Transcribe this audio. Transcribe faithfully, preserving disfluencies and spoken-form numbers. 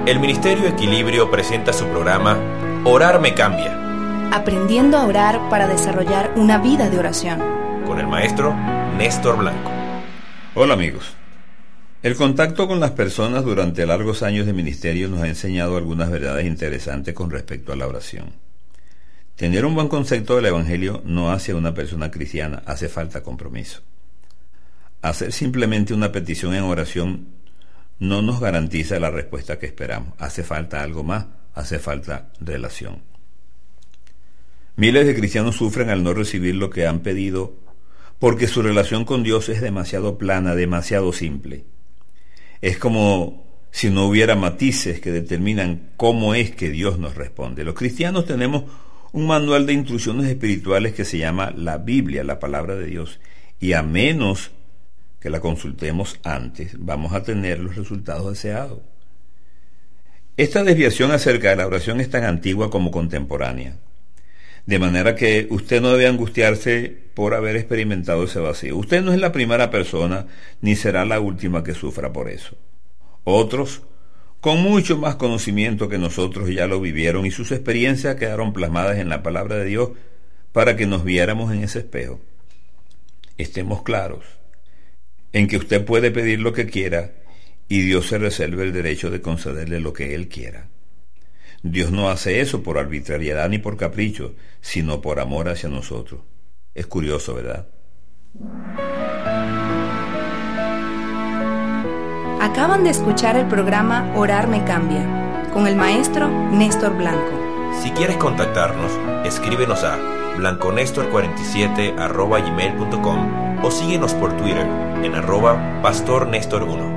El Ministerio Equilibrio presenta su programa Orar me cambia. Aprendiendo a orar para desarrollar una vida de oración. Con el maestro Néstor Blanco. Hola amigos. El contacto con las personas durante largos años de ministerio nos ha enseñado algunas verdades interesantes con respecto a la oración. Tener un buen concepto del Evangelio no hace a una persona cristiana, hace falta compromiso. Hacer simplemente una petición en oración no nos garantiza la respuesta que esperamos. Hace falta algo más, hace falta relación. Miles de cristianos sufren al no recibir lo que han pedido porque su relación con Dios es demasiado plana, demasiado simple. Es como si no hubiera matices que determinan cómo es que Dios nos responde. Los cristianos tenemos un manual de instrucciones espirituales que se llama la Biblia, la palabra de Dios, y a menos que la consultemos antes, vamos a tener los resultados deseados. Esta desviación acerca de la oración es tan antigua como contemporánea, de manera que usted no debe angustiarse por haber experimentado ese vacío. Usted no es la primera persona, ni será la última que sufra por eso. Otros, con mucho más conocimiento que nosotros, ya lo vivieron y sus experiencias quedaron plasmadas en la palabra de Dios para que nos viéramos en ese espejo. Estemos claros en que usted puede pedir lo que quiera y Dios se reserva el derecho de concederle lo que Él quiera. Dios no hace eso por arbitrariedad ni por capricho, sino por amor hacia nosotros. Es curioso, ¿verdad? Acaban de escuchar el programa Orar me cambia, con el maestro Néstor Blanco. Si quieres contactarnos, escríbenos a blanconestor cuarenta y siete arroba gmail punto com o síguenos por Twitter en arroba pastor Néstor uno.